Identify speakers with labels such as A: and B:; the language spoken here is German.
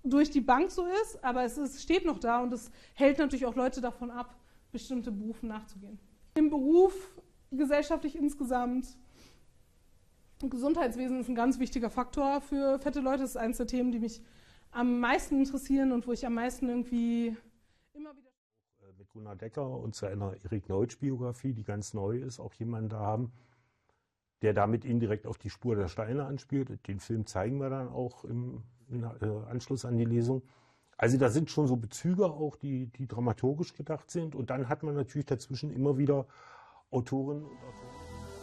A: durch die Bank so ist, aber steht noch da und es hält natürlich auch Leute davon ab, bestimmte Berufen nachzugehen. Im Beruf, gesellschaftlich insgesamt, Gesundheitswesen ist ein ganz wichtiger Faktor für fette Leute. Das ist eines der Themen, die mich am meisten interessieren und wo ich am meisten irgendwie immer wieder...
B: Mit Gunnar Decker und zu einer Erik Neutsch-Biografie, die ganz neu ist, auch jemanden da haben, der damit indirekt auf die Spur der Steine anspielt. Den Film zeigen wir dann auch im Anschluss an die Lesung. Also da sind schon so Bezüge auch, die dramaturgisch gedacht sind. Und dann hat man natürlich dazwischen immer wieder Autorinnen und Autoren.